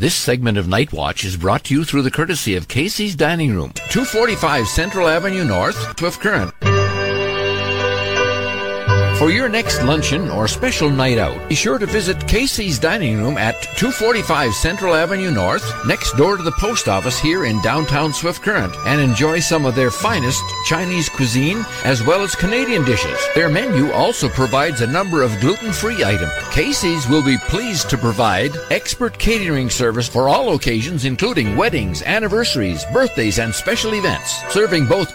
This segment of Night Watch is brought to you through the courtesy of Casey's Dining Room, 245 Central Avenue North, Swift Current. For your next luncheon or special night out, be sure to visit Casey's Dining Room at 245 Central Avenue North, next door to the post office here in downtown Swift Current, and enjoy some of their finest Chinese cuisine as well as Canadian dishes. Their menu also provides a number of gluten-free items. Casey's will be pleased to provide expert catering service for all occasions, including weddings, anniversaries, birthdays, and special events, serving both